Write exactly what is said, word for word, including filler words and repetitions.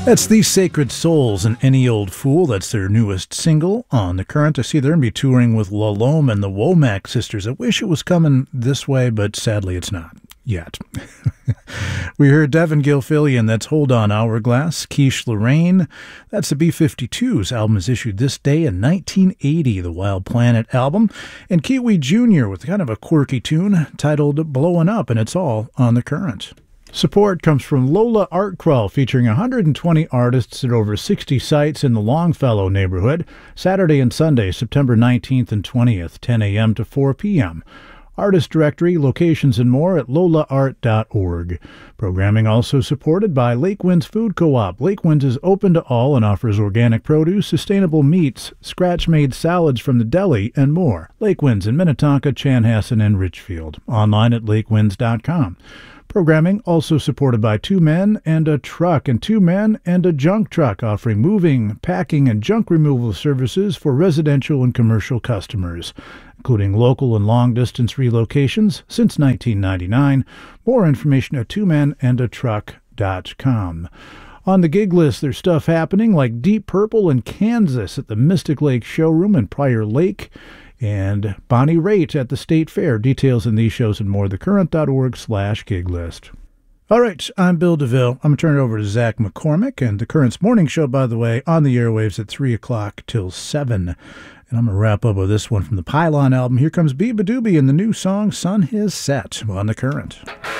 That's The Sacred Souls and Any Old Fool. That's their newest single on The Current. I see they're going to be touring with La Lome and the Womack Sisters. I wish it was coming this way, but sadly it's not yet. We heard Devin Gilfillian, that's Hold On Hourglass. Quiche Lorraine, that's the B fifty-twos. Album is issued this day in nineteen eighty, the Wild Planet album. And Kiwi Junior with kind of a quirky tune titled Blowin' Up, and it's all on The Current. Support comes from Lola Art Crawl, featuring one hundred twenty artists at over sixty sites in the Longfellow neighborhood, Saturday and Sunday, September nineteenth and twentieth, ten a.m. to four p.m. Artist directory, locations, and more at lola art dot org. Programming also supported by Lake Winds Food Co-op. Lake Winds is open to all and offers organic produce, sustainable meats, scratch-made salads from the deli, and more. Lake Winds in Minnetonka, Chanhassen, and Richfield. Online at lake winds dot com. Programming also supported by Two Men and a Truck and Two Men and a Junk Truck, offering moving, packing, and junk removal services for residential and commercial customers, including local and long-distance relocations since nineteen ninety-nine. More information at two men and a truck dot com. On the gig list, there's stuff happening like Deep Purple in Kansas at the Mystic Lake Showroom in Prior Lake, and Bonnie Raitt at the State Fair. Details in these shows and more, thecurrent.org slash gig list. All right, I'm Bill DeVille. I'm going to turn it over to Zach McCormick, and the Current's morning show, by the way, on the airwaves at three o'clock till seven. And I'm going to wrap up with this one from the Pylon album. Here comes Biba Doobie and the new song Sun Has Set on The Current.